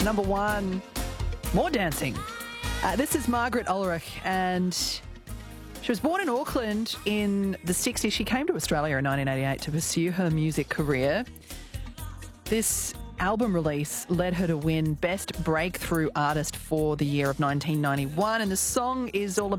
number one. More dancing. This is Margaret Ulrich, and she was born in Auckland in the 60s. She came to Australia in 1988 to pursue her music career. This album release led her to win Best Breakthrough Artist for the year of 1991, and the song is all